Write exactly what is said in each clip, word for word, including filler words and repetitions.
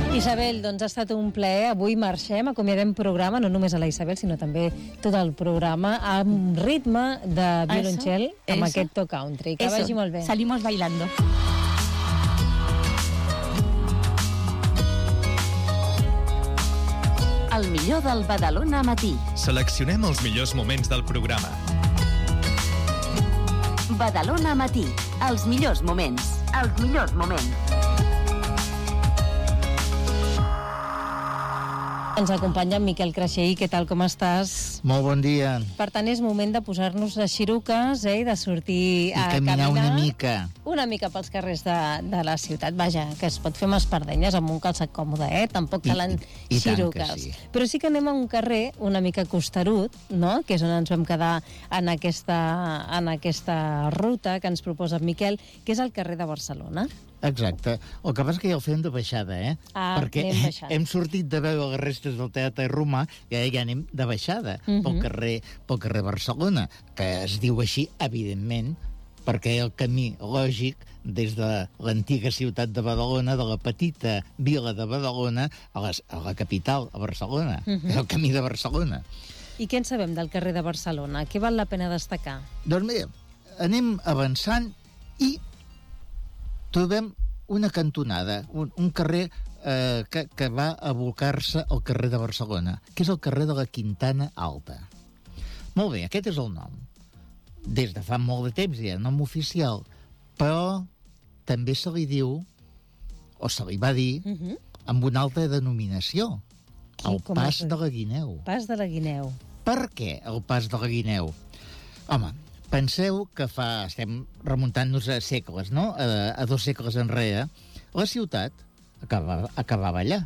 Isabel, doncs ha estat un plaer. Avui marxem, acomiadem programa, no només a la Isabel, sinó també tot el programa, amb ritme de violoncel, amb eso, aquest To Country. Que eso, vagi molt bé. Salimos bailando. El millor del Badalona Matí. Seleccionem els millors moments del programa. Badalona Matí. Els millors moments. Els millors moments. Ens acompanya en Miquel Creixell. Què tal, com estàs? Molt bon dia. Per tant, és moment de posar-nos les xiruques, eh, i de sortir I a caminar caminar una mica. Una mica pels carrers de, de la ciutat. Vaja, que es pot fer amb espardenyes, amb un calçat còmode, eh? Tampoc calen I, i xiruques. Sí. Però sí que anem a un carrer una mica costerut, no?, que és on ens vam quedar en aquesta, en aquesta ruta que ens proposa en Miquel, que és el carrer de Barcelona. Exacte. El que passa és que ja el fem de baixada, eh? Ah, perquè anem baixant. hem sortit de veure les restes del Teatre Romà i ara ja anem de baixada, uh -huh. pel, carrer, pel carrer Barcelona, que es diu així, evidentment, perquè el camí lògic des de l'antiga ciutat de Badalona, de la petita vila de Badalona, a, les, a la capital, a Barcelona. Uh -huh. És el camí de Barcelona. I què en sabem del carrer de Barcelona? Què val la pena destacar? Doncs mira, anem avançant i trobem una cantonada, un, un carrer eh, que, que va a abocar-se al carrer de Barcelona, que és el carrer de la Quintana Alta. Molt bé, aquest és el nom. Des de fa molt de temps ja, nom oficial, però també se li diu, o se li va dir, uh -huh. amb una altra denominació, el com Pas és? de la Guineu. Pas de la Guineu. Per què el Pas de la Guineu? Home, penseu que fa... estem remuntant-nos a segles, no? A, a dos segles enrere. La ciutat acabava, acabava allà.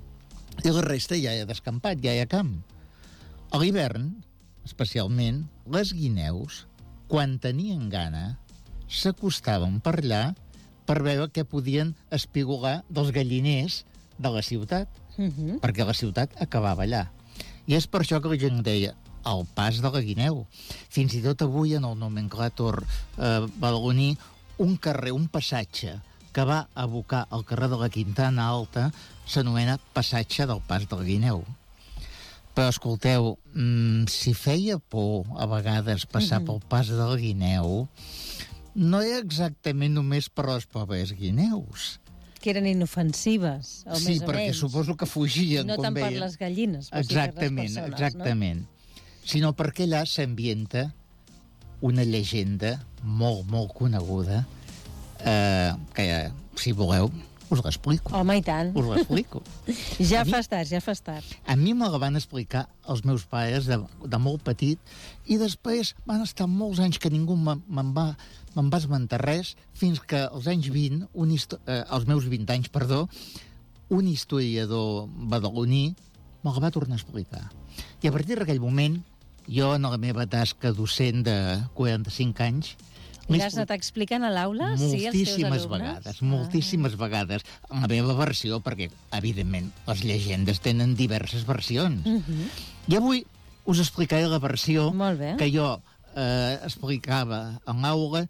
I la resta ja hi ha descampat, ja hi ha camp. A l'hivern, especialment, les guineus, quan tenien gana, s'acostaven per allà per veure què podien espigolar dels galliners de la ciutat, uh -huh. perquè la ciutat acabava allà. I és per això que la gent deia el Pas de la Guineu. Fins i tot avui, en el nomenclàtor eh, badaloní, un carrer, un passatge que va abocar al carrer de la Quintana Alta s'anomena Passatge del Pas de la Guineu. Però, escolteu, mmm, si feia por a vegades passar mm-hmm. pel Pas de la Guineu, no era exactament només per les pobres guineus. Que eren inofensives, o sí, més o perquè menys. suposo que fugien, no com tant veien. per les gallines, però exactament, sí per les persones, exactament. No? Sinó perquè allà s'ambienta una llegenda molt, molt coneguda, eh, que, si voleu, us l'explico. Home, i tant. Us l'explico. ja mi, fas tard, ja fas tard. A mi me la van explicar els meus pares de, de molt petit, i després van estar molts anys que ningú me'n va, me'n va esmentar res, fins que als anys vint, un eh, als meus vint anys, perdó, un historiador badaloní me la va tornar a explicar. I a partir d'aquell moment, jo, en la meva tasca docent de quaranta-cinc anys... I l'has anat explicant a l'aula? Sí, als teus alumnes? Moltíssimes vegades, moltíssimes ah. vegades. En la meva versió, perquè, evidentment, les llegendes tenen diverses versions. Uh -huh. I avui us explicaré la versió que jo eh, explicava en l'aula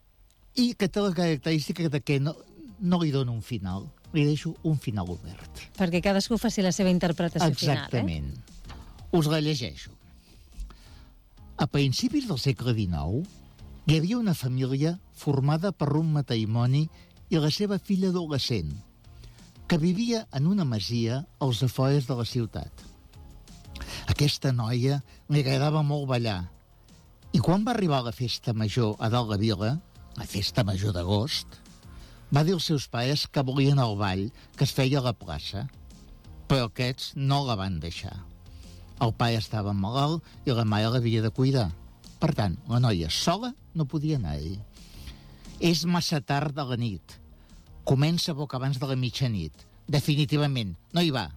i que té la característica de que no, no li dono un final, li deixo un final obert. Perquè cadascú faci la seva interpretació Exactament. final, eh? Exactament. Us la llegeixo. A principis del segle dinou hi havia una família formada per un matrimoni i la seva filla adolescent, que vivia en una masia als afores de la ciutat. Aquesta noia li agradava molt ballar, i quan va arribar a la festa major a dalt la vila, la festa major d'agost, va dir als seus pares que volien el ball que es feia a la plaça, però aquests no la van deixar. El pare estava malalt i la mare l'havia de cuidar. Per tant, la noia sola no podia anar-hi. És massa tard de la nit. Comença poc abans de la mitjanit. Definitivament, no hi va.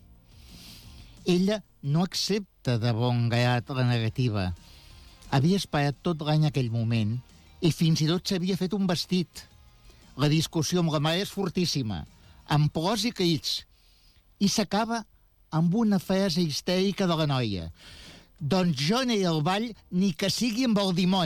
Ella no accepta de bon grat la negativa. Havia esperat tot l'any aquell moment i fins i tot s'havia fet un vestit. La discussió amb la mare és fortíssima, amb plors i crits, i s'acaba amb una frase histèrica de la noia. Doncs jo aniré al ball ni que sigui amb el dimoni.